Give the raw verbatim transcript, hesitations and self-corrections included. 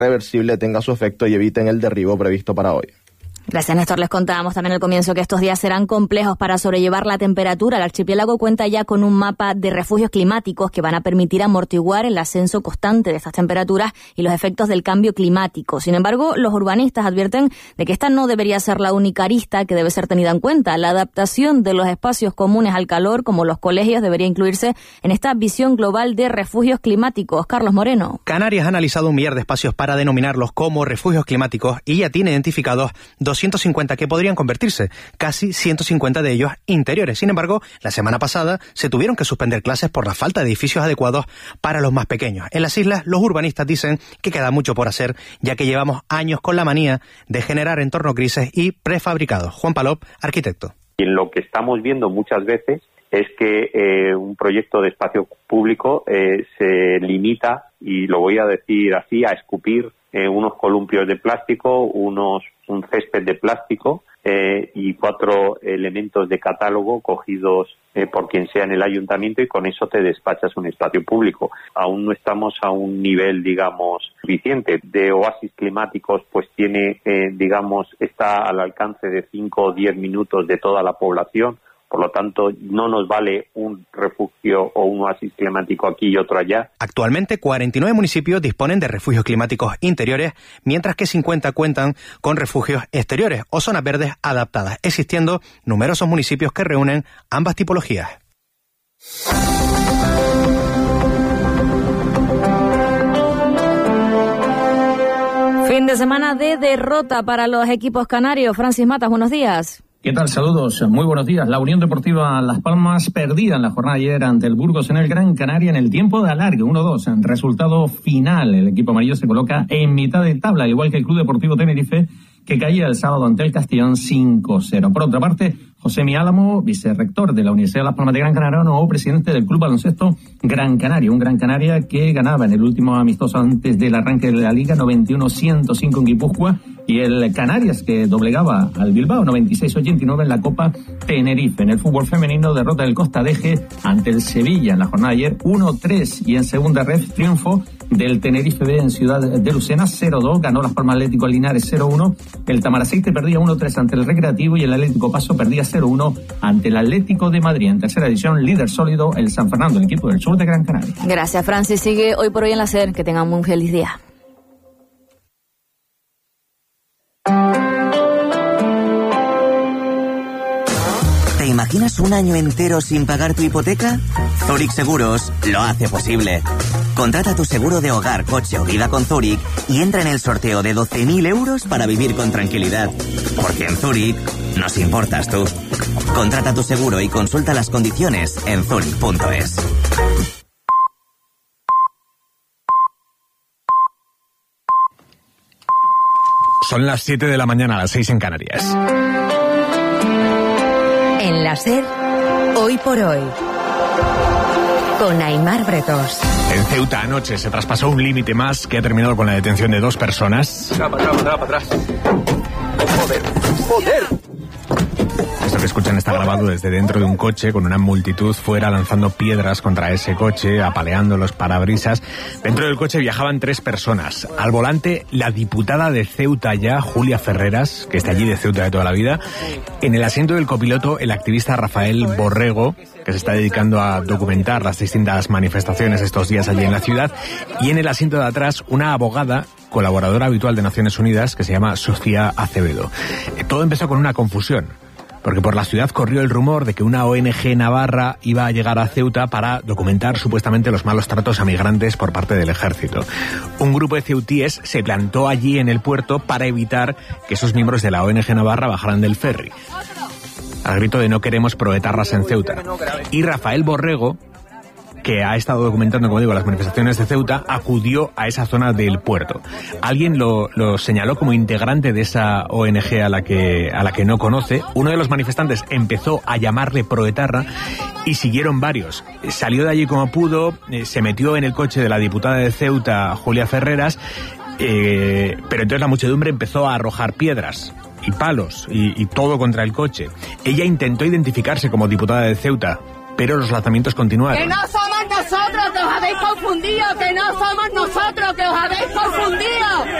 reversible tenga su efecto y eviten el derribo previsto para hoy. Gracias, Néstor. Les contábamos también al comienzo que estos días serán complejos para sobrellevar la temperatura. El archipiélago cuenta ya con un mapa de refugios climáticos que van a permitir amortiguar el ascenso constante de estas temperaturas y los efectos del cambio climático. Sin embargo, los urbanistas advierten de que esta no debería ser la única arista que debe ser tenida en cuenta. La adaptación de los espacios comunes al calor, como los colegios, debería incluirse en esta visión global de refugios climáticos. Carlos Moreno. Canarias ha analizado un millar de espacios para denominarlos como refugios climáticos y ya tiene identificados doscientos cincuenta que podrían convertirse, casi ciento cincuenta de ellos interiores. Sin embargo, la semana pasada se tuvieron que suspender clases por la falta de edificios adecuados para los más pequeños. En las islas, los urbanistas dicen que queda mucho por hacer, ya que llevamos años con la manía de generar entornos grises y prefabricados. Juan Palop, arquitecto. Y en lo que estamos viendo muchas veces es que eh, un proyecto de espacio público eh, se limita, y lo voy a decir así, a escupir eh, unos columpios de plástico, unos un césped de plástico eh, y cuatro elementos de catálogo cogidos eh, por quien sea en el ayuntamiento, y con eso te despachas un espacio público. Aún no estamos a un nivel, digamos, suficiente de oasis climáticos, pues tiene, eh, digamos, está al alcance de cinco o diez minutos de toda la población. Por lo tanto, no nos vale un refugio o un oasis climático aquí y otro allá. Actualmente, cuarenta y nueve municipios disponen de refugios climáticos interiores, mientras que cincuenta cuentan con refugios exteriores o zonas verdes adaptadas, existiendo numerosos municipios que reúnen ambas tipologías. Fin de semana de derrota para los equipos canarios. Francis Matas, buenos días. ¿Qué tal? Saludos, muy buenos días. La Unión Deportiva Las Palmas perdida en la jornada de ayer ante el Burgos en el Gran Canaria en el tiempo de alargue, uno dos. En resultado final, el equipo amarillo se coloca en mitad de tabla, al igual que el Club Deportivo Tenerife, que caía el sábado ante el Castellón cinco cero. Por otra parte, José Mi Álamo, vicerrector de la Universidad de Las Palmas de Gran Canaria, nuevo presidente del Club Baloncesto Gran Canaria. Un Gran Canaria que ganaba en el último amistoso antes del arranque de la Liga noventa y uno a ciento cinco en Guipúzcoa, y el Canarias que doblegaba al Bilbao noventa y seis a ochenta y nueve en la Copa Tenerife. En el fútbol femenino, derrota del Costa Deje ante el Sevilla en la jornada de ayer uno tres, y en segunda red triunfo del Tenerife B en Ciudad de Lucena cero dos, ganó Las Palmas Atlético Linares cero uno, el Tamaraceite perdía uno tres ante el Recreativo y el Atlético Paso perdía cero uno ante el Atlético de Madrid. En tercera división, líder sólido el San Fernando, el equipo del sur de Gran Canaria. Gracias, Francis. Sigue hoy por hoy en la SER. Que tengan un feliz día. ¿Te imaginas un año entero sin pagar tu hipoteca? Zurich Seguros lo hace posible. Contrata tu seguro de hogar, coche o vida con Zurich y entra en el sorteo de doce mil euros para vivir con tranquilidad. Porque en Zurich nos importas tú. Contrata tu seguro y consulta las condiciones en zurich punto es. Son las siete de la mañana, las seis en Canarias. En la SER, hoy por hoy, con Aimar Bretos. En Ceuta anoche se traspasó un límite más que ha terminado con la detención de dos personas. Para atrás, para atrás, para atrás. Joder, joder. Esto que escuchan está grabado desde dentro de un coche con una multitud fuera lanzando piedras contra ese coche, apaleando los parabrisas. Dentro del coche viajaban tres personas. Al volante, la diputada de Ceuta ya, Julia Ferreras, que está allí de Ceuta de toda la vida. En el asiento del copiloto, el activista Rafael Borrego, que se está dedicando a documentar las distintas manifestaciones estos días allí en la ciudad. Y en el asiento de atrás, una abogada, colaboradora habitual de Naciones Unidas, que se llama Sofía Acevedo. Todo empezó con una confusión, porque por la ciudad corrió el rumor de que una O N G navarra iba a llegar a Ceuta para documentar supuestamente los malos tratos a migrantes por parte del ejército. Un grupo de ceutíes se plantó allí en el puerto para evitar que esos miembros de la O N G navarra bajaran del ferry, al grito de no queremos proetarras en Ceuta. Y Rafael Borrego, que ha estado documentando, como digo, las manifestaciones de Ceuta, acudió a esa zona del puerto. Alguien lo, lo señaló como integrante de esa O N G a la que a la que no conoce. Uno de los manifestantes empezó a llamarle proetarra y siguieron varios. Salió de allí como pudo, eh, se metió en el coche de la diputada de Ceuta, Julia Ferreras, eh, pero entonces la muchedumbre empezó a arrojar piedras y palos y, y todo contra el coche. Ella intentó identificarse como diputada de Ceuta, pero los lanzamientos continuaron. ¡Que no somos somos nosotros, que os habéis confundido, que no somos nosotros, que os habéis confundido.